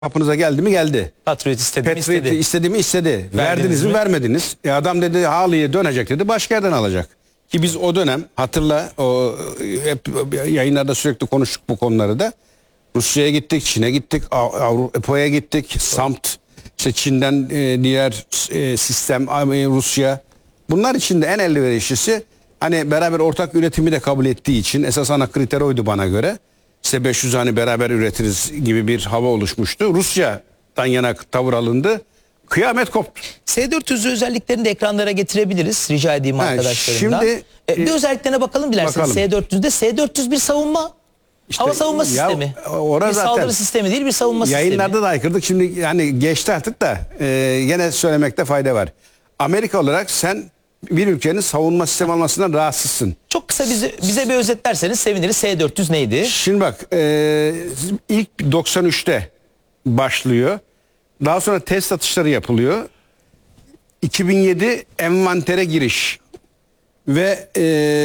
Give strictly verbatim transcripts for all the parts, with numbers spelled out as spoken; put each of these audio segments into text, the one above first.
Kapınıza geldi mi geldi. Patriot istedi mi Patriot istedi. istedi mi istedi. Verdiniz, Verdiniz mi mi? vermediniz. E adam dedi halıya dönecek dedi, başka yerden alacak. Ki biz o dönem hatırla, o hep yayınlarda sürekli konuştuk bu konuları da. Rusya'ya gittik, Çin'e gittik, Avrupa'ya gittik, Samt, işte Çin'den e, diğer e, sistem, Rusya. Bunlar için de en elverişlisi, hani beraber ortak üretimi de kabul ettiği için esas ana kriter oydu bana göre. İşte beş yüz hani beraber üretiriz gibi bir hava oluşmuştu. Rusya'dan yana tavır alındı. Kıyamet koptu. S dört yüz özelliklerini de ekranlara getirebiliriz. Rica edeyim Ha, arkadaşlarımdan. şimdi, e, bir özelliklerine bakalım dilerseniz. bakalım. S dört yüzde S dört yüz bir savunma. İşte, hava savunma ya, sistemi. orada Bir zaten saldırı sistemi değil, bir savunma yayınlarda sistemi. da aykırdık. Şimdi yani geçti artık da e, gene söylemekte fayda var. Amerika olarak sen bir ülkenin savunma sistemi almasından rahatsızsın. Çok kısa bize, bize bir özetlerseniz seviniriz. S dört yüz neydi? Şimdi bak, e, ilk doksan üçte başlıyor. Daha sonra test atışları yapılıyor. iki bin yedi envantere giriş ve e,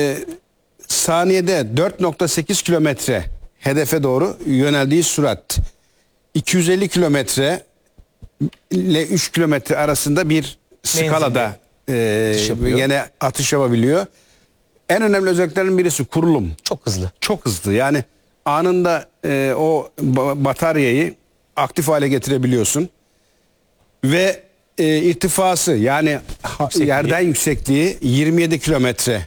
saniyede dört nokta sekiz kilometre hedefe doğru yöneldiği sürat, iki yüz elli kilometre ile üç kilometre arasında bir skalada e, yine atış yapabiliyor. En önemli özelliklerin birisi kurulum. Çok hızlı. Çok hızlı. Yani anında e, o bataryayı aktif hale getirebiliyorsun. Ve e, irtifası, yani yüksekliği. yerden yüksekliği yirmi yedi kilometre.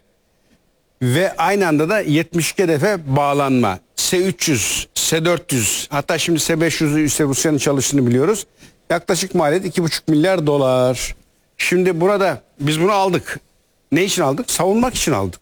Ve aynı anda da yetmiş iki hedefe bağlanma. S üç yüz, S dört yüz, hatta şimdi S beş yüz'ü ise Rusya'nın çalıştığını biliyoruz. Yaklaşık maliyet iki buçuk milyar dolar. Şimdi burada biz bunu aldık. Ne için aldık? Savunmak için aldık.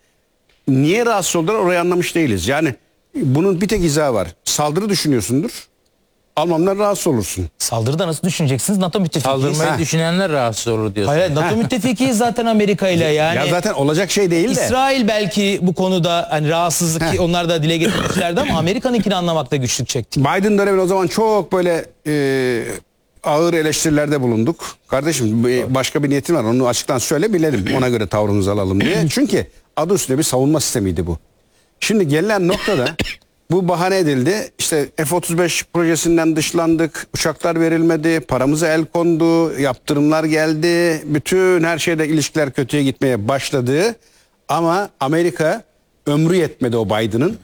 Niye rahatsız oldular orayı anlamış değiliz. Yani bunun bir tek izahı var. Saldırı düşünüyorsundur. Almanlar rahatsız olursun. Saldırıda nasıl düşüneceksiniz? NATO müttefikiyiz. Saldırmayı Ha. düşünenler rahatsız olur diyorsun. Hayır, NATO müttefikiyiz zaten Amerika ile yani. Ya zaten olacak şey değil de. İsrail belki bu konuda hani rahatsızlık Heh. ki onlar da dile getirmişlerdi ama Amerika'nınkini anlamakta güçlük çekti. Biden döneminde o zaman çok böyle e, ağır eleştirilerde bulunduk. Kardeşim başka bir niyetin var, onu açıktan söyle bilelim, ona göre tavrımızı alalım diye. Çünkü adı üstünde bir savunma sistemiydi bu. Şimdi gelinen noktada bu bahane edildi. İşte F otuz beş projesinden dışlandık, uçaklar verilmedi, paramıza el kondu, yaptırımlar geldi. Bütün her şeyde ilişkiler kötüye gitmeye başladı. Ama Amerika ömrü yetmedi o Biden'ın.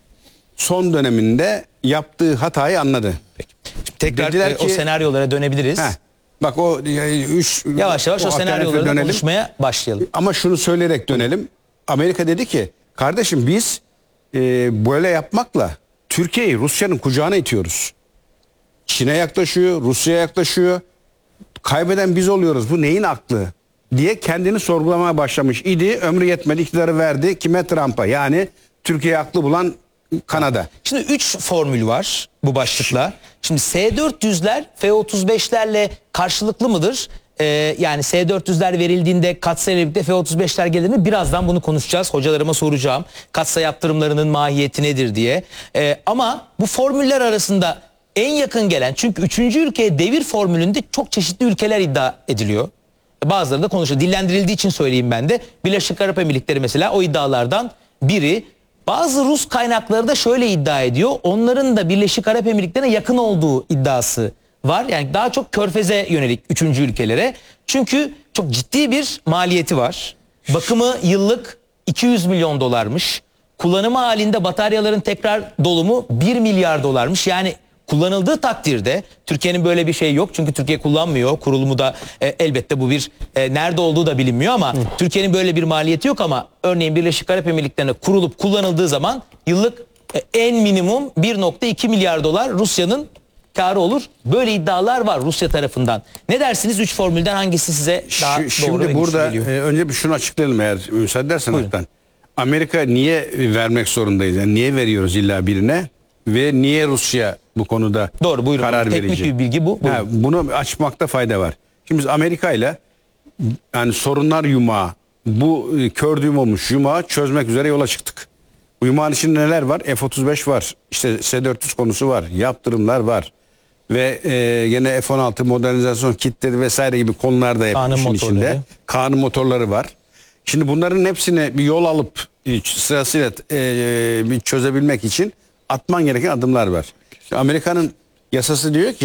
Son döneminde yaptığı hatayı anladı. Tekrar Dediler e, o ki- senaryolara dönebiliriz. Heh, bak o e, üç Yavaş yavaş o, alternatifle senaryolara da dönelim. konuşmaya başlayalım. Ama şunu söyleyerek dönelim. Amerika dedi ki kardeşim biz e, böyle yapmakla Türkiye'yi Rusya'nın kucağına itiyoruz. Çin'e yaklaşıyor, Rusya'ya yaklaşıyor. Kaybeden biz oluyoruz. Bu neyin aklı diye kendini sorgulamaya başlamış idi. Ömrü yetmedi, iktidarı verdi. Kime? Trump'a. Yani Türkiye'yi aklı bulan Kanada. Şimdi üç formül var bu başlıkla. Şimdi S dört yüz'ler F otuz beş'lerle karşılıklı mıdır? Ee, yani S dört yüz'ler verildiğinde katsayıyla birlikte F otuz beş'ler gelir mi? Birazdan bunu konuşacağız. Hocalarıma soracağım. Katsayı yaptırımlarının mahiyeti nedir diye. Ee, ama bu formüller arasında en yakın gelen, çünkü üçüncü ülkeye devir formülünde çok çeşitli ülkeler iddia ediliyor. Bazıları da konuşuyor. Dillendirildiği için söyleyeyim ben de. Birleşik Arap Emirlikleri mesela o iddialardan biri. Bazı Rus kaynakları da şöyle iddia ediyor. Onların da Birleşik Arap Emirlikleri'ne yakın olduğu iddiası var. Yani daha çok Körfez'e yönelik üçüncü ülkelere. Çünkü çok ciddi bir maliyeti var. Bakımı yıllık iki yüz milyon dolarmış. Kullanımı halinde bataryaların tekrar dolumu bir milyar dolarmış. Yani kullanıldığı takdirde, Türkiye'nin böyle bir şey yok çünkü Türkiye kullanmıyor. Kurulumu da e, elbette bu bir e, nerede olduğu da bilinmiyor ama Türkiye'nin böyle bir maliyeti yok ama örneğin Birleşik Arap Emirlikleri'ne kurulup kullanıldığı zaman yıllık e, en minimum bir nokta iki milyar dolar Rusya'nın karı olur. Böyle iddialar var Rusya tarafından. Ne dersiniz, üç formülden hangisi size daha Şu- doğru Şimdi ve güçlü burada geliyor? e, önce bir şunu açıklayalım eğer müsaade edersen. Buyurun. Haktan. Amerika niye vermek zorundayız? Yani niye veriyoruz illa birine? Ve niye Rusya bu konuda Doğru, buyurun. karar Teknik verici? bir bilgi bu. Buyurun. Ha, bunu açmakta fayda var. Şimdi biz Amerika ile yani sorunlar yumağı, bu e, kör düğüm olmuş yumağı çözmek üzere yola çıktık. Bu yumağın içinde neler var? F otuz beş var. İşte S dört yüz konusu var. Yaptırımlar var. Ve e, yine F on altı modernizasyon kitleri vesaire gibi konular da hep Kanun işin motorları. içinde. Kanun motorları var. Şimdi bunların hepsini bir yol alıp e, sırasıyla e, bir çözebilmek için atman gereken adımlar var. İşte Amerika'nın yasası diyor ki